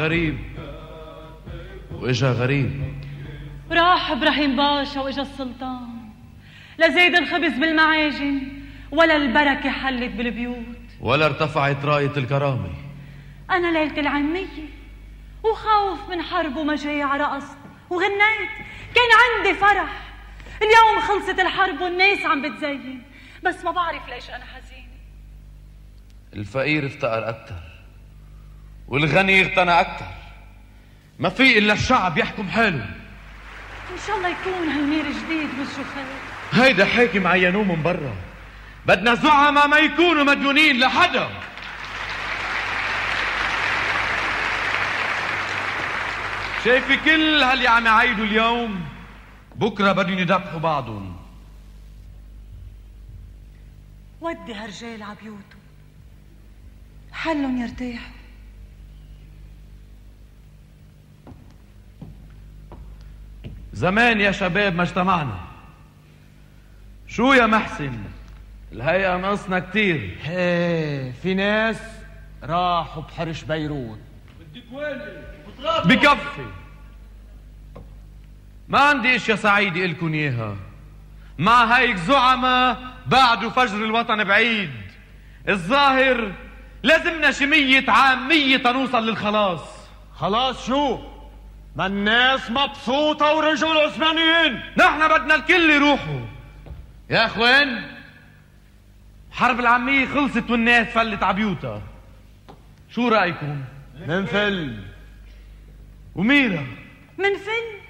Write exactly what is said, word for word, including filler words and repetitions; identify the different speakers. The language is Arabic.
Speaker 1: غريب واجا غريب.
Speaker 2: راح ابراهيم باشا واجا السلطان، لا زيد الخبز بالمعاجن ولا البركة حلت بالبيوت
Speaker 1: ولا ارتفعت راية الكرامة.
Speaker 2: أنا ليلة العمية وخوف من حرب ومجاعة رقصت وغنيت، كان عندي فرح. اليوم خلصت الحرب والناس عم بتزين، بس ما بعرف ليش أنا حزينة.
Speaker 1: الفقير افتقر أكتر والغني اغتنى أكتر، ما في إلا الشعب يحكم حاله.
Speaker 2: إن شاء الله يكون هالمير جديد وجهه خير.
Speaker 1: هيدا حاكم عينوه من برا، بدنا زعماء ما يكونوا مديونين لحدا. شايفي كل هاللي عم يعيدوا اليوم بكره بدهم يدبحوا بعضهم.
Speaker 2: ودي هالرجال عبيوتهم حلهم يرتاحوا.
Speaker 1: زمان يا شباب ما اجتمعنا. شو يا محسن الهيئة ناقصنا كتير.
Speaker 3: ايه في ناس راحوا بحرش بيروت.
Speaker 1: بدك وين بكفي. ما عندي اشياء سعيدة إلكن اياها. مع هيك زعماء بعدوا فجر الوطن بعيد. الظاهر لازمنا شي مية عام مية تنوصل للخلاص.
Speaker 3: خلاص شو؟ ما الناس مبسوطة ورجعوا العثمانيين.
Speaker 1: نحن بدنا الكل يروحوا يا اخوان. حرب العمية خلصت والناس فلت عبيوتها. شو رأيكم؟
Speaker 3: منفل
Speaker 1: وميرا
Speaker 2: منفل